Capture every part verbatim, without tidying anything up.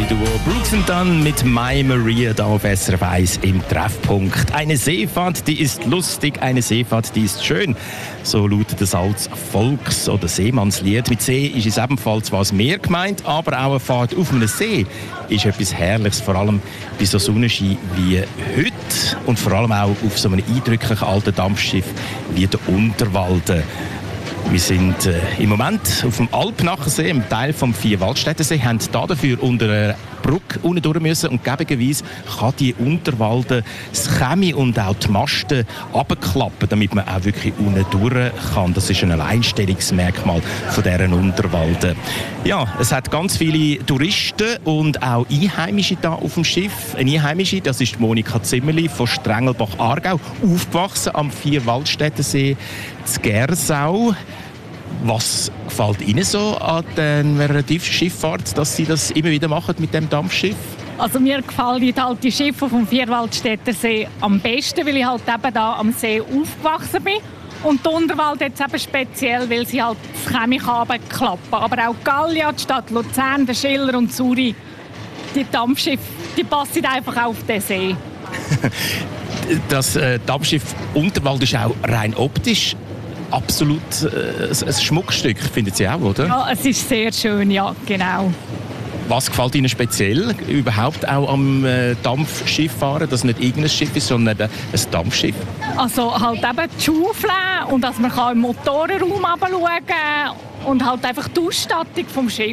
Duo Brooks and Dunn mit My Maria da auf S R F eins im Treffpunkt. Eine Seefahrt, die ist lustig, eine Seefahrt, die ist schön. So lautet das als Volks- oder Seemannslied. Mit See ist es ebenfalls zwar das Meer gemeint, aber auch eine Fahrt auf einem See ist etwas Herrliches, vor allem bei so Sonnenschein wie heute und vor allem auch auf so einem eindrücklichen alten Dampfschiff wie der Unterwalden. Wir sind äh, im Moment auf dem Alpnachensee, einem Teil vom Vierwaldstättersee, haben da dafür unter einer Brücke unten durch müssen und gegebenweise kann die Unterwalden das Chemie und auch die Masten runterklappen, damit man auch wirklich unten durch kann. Das ist ein Alleinstellungsmerkmal von deren Unterwalden. Ja, es hat ganz viele Touristen und auch Einheimische da auf dem Schiff. Eine Einheimische, das ist Monika Zimmerli von Strengelbach-Aargau, aufgewachsen am Vierwaldstättersee in Gersau. Was gefällt Ihnen so an der Tiefschifffahrt, dass Sie das immer wieder machen mit dem Dampfschiff? Also mir gefallen halt die Schiffe vom Vierwaldstättersee am besten, weil ich halt eben da am See aufgewachsen bin. Und die Unterwald jetzt eben speziell, weil sie halt das Chemie klappen. Aber auch Gallia, die Stadt Luzern, der Schiller und Zürich, die Dampfschiffe, die passen einfach auf den See. Das äh, Dampfschiff Unterwald ist auch rein optisch absolut äh, ein Schmuckstück, finden Sie auch, oder? Ja, es ist sehr schön, ja, genau. Was gefällt Ihnen speziell überhaupt auch am äh, Dampfschiff fahren, dass es nicht irgendein Schiff ist, sondern ein Dampfschiff? Also halt eben die Schaufeln und dass man im Motorenraum runterschauen kann und halt einfach die Ausstattung vom Schiff.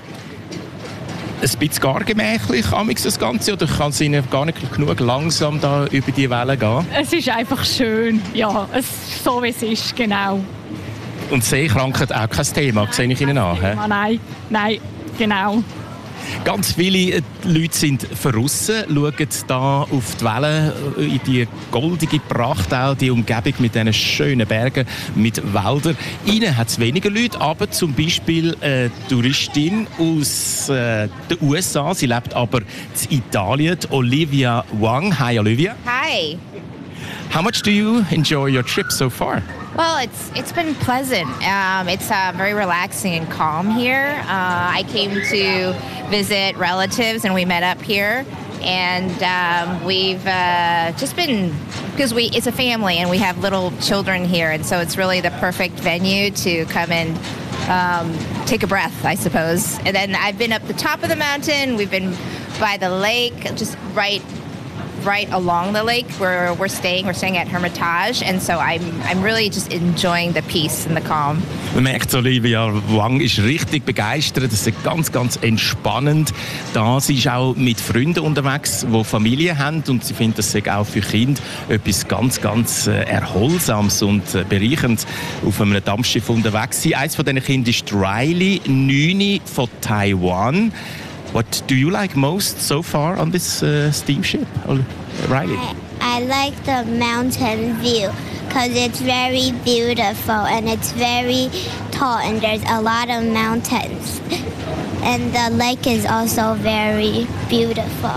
Ein bisschen gar gemächlich, das Ganze, oder kann es Ihnen gar nicht genug langsam da über die Wellen gehen? Es ist einfach schön, ja, es ist so wie es ist, genau. Und Seekrankheit auch kein Thema, sehe ich Ihnen an? Thema, nein, nein, genau. Ganz viele Leute sind verrissen, schauen da auf die Wellen, in die goldige Pracht, auch die Umgebung mit diesen schönen Bergen, mit Wäldern. Innen hat es weniger Leute, aber zum Beispiel eine Touristin aus äh, den U S A, sie lebt aber in Italien, Olivia Wang. Hi Olivia. Hi. How much do you enjoy your trip so far? Well, it's it's been pleasant. Um, it's uh, very relaxing and calm here. Uh, I came to visit relatives, and we met up here. And um, we've uh, just been, because we it's a family, and we have little children here, and so it's really the perfect venue to come and um, take a breath, I suppose. And then I've been up the top of the mountain. We've been by the lake, just right. right along the lake where we're staying. We're staying at Hermitage, and so I'm I'm really just enjoying the peace and the calm. Man merkt, Olivia Wang ist richtig begeistert. Das ist ganz, ganz entspannend. Da sie ist auch mit Freunden unterwegs, die Familie haben, und sie findet, das ist auch für Kinder etwas ganz, ganz äh, Erholsames und äh, Bereicherndes auf einem Dampfschiff unterwegs sein. Eines von diesen Kindern ist Riley, neun von Taiwan. What do you like most so far on this uh, steamship, Riley? I, I like the mountain view because it's very beautiful and it's very tall and there's a lot of mountains. And the lake is also very beautiful.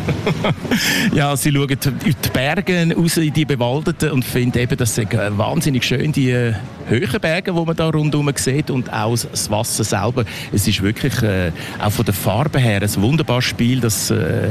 Ja, sie schauen in die Berge raus, in die bewaldeten, und finden eben, das sind wahnsinnig schön, die äh, hohen Berge, die man da rundherum sieht, und auch das Wasser selber. Es ist wirklich äh, auch von der Farbe her ein wunderbares Spiel, das äh,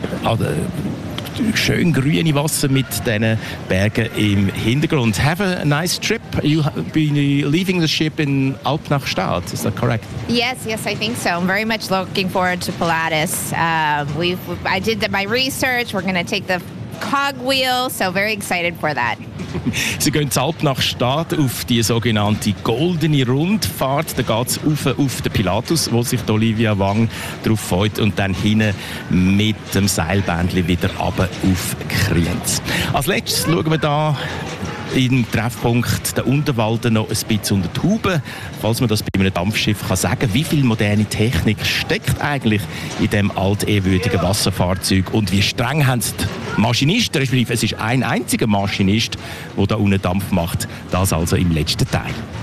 schön grüne Wasser mit diesen Bergen im Hintergrund. Have a nice trip. You been leaving the ship in Alpnachstad, is that correct? Yes, yes, I think so. I'm very much looking forward to Pilatus. Uh, we've, I did my research. We're going to take the cogwheel, so very excited for that. Sie gehen zu Alpnachstad auf die sogenannte goldene Rundfahrt. Da geht es auf, auf den Pilatus, wo sich Olivia Wang darauf freut, und dann hinten mit dem Seilbändchen wieder runter auf Kriens. Als letztes schauen wir da im Treffpunkt der Unterwalden noch ein bisschen unter die Haube, falls man das bei einem Dampfschiff kann sagen. Wie viel moderne Technik steckt eigentlich in diesem altehrwürdigen Wasserfahrzeug, und wie streng haben es die Maschinisten, respektive es ist ein einziger Maschinist, der da unten Dampf macht. Das also im letzten Teil.